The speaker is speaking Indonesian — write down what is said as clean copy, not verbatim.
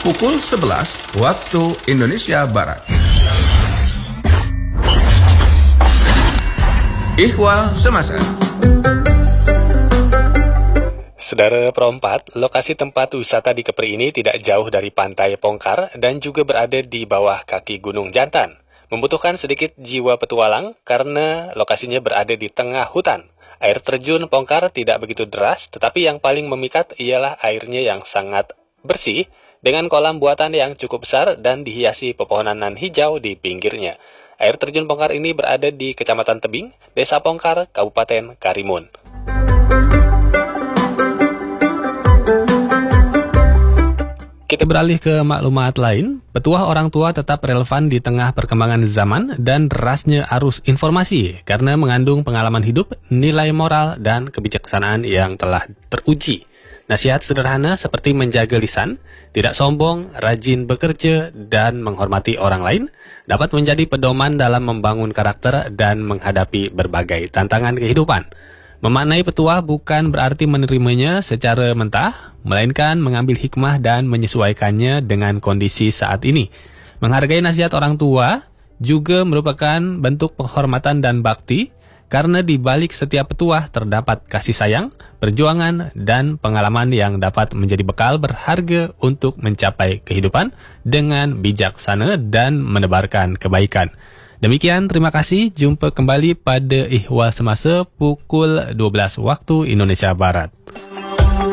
pukul 11 waktu Indonesia Barat. Ihwal Semasa. Saudara Pro4, lokasi tempat wisata di Kepri ini tidak jauh dari Pantai Pongkar dan juga berada di bawah kaki Gunung Jantan. Membutuhkan sedikit jiwa petualang karena lokasinya berada di tengah hutan. Air terjun Pongkar tidak begitu deras, tetapi yang paling memikat ialah airnya yang sangat bersih dengan kolam buatan yang cukup besar dan dihiasi pepohonan hijau di pinggirnya. Air terjun Pongkar ini berada di Kecamatan Tebing, Desa Pongkar, Kabupaten Karimun. Kita beralih ke maklumat lain. Petuah orang tua tetap relevan di tengah perkembangan zaman dan derasnya arus informasi karena mengandung pengalaman hidup, nilai moral, dan kebijaksanaan yang telah teruji. Nasihat sederhana seperti menjaga lisan, tidak sombong, rajin bekerja, dan menghormati orang lain dapat menjadi pedoman dalam membangun karakter dan menghadapi berbagai tantangan kehidupan. Memaknai petuah bukan berarti menerimanya secara mentah, melainkan mengambil hikmah dan menyesuaikannya dengan kondisi saat ini. Menghargai nasihat orang tua juga merupakan bentuk penghormatan dan bakti, karena di balik setiap petuah terdapat kasih sayang, perjuangan, dan pengalaman yang dapat menjadi bekal berharga untuk mencapai kehidupan dengan bijaksana dan menebarkan kebaikan. Demikian, terima kasih. Jumpa kembali pada Ihwal Semasa pukul 12 waktu Indonesia Barat.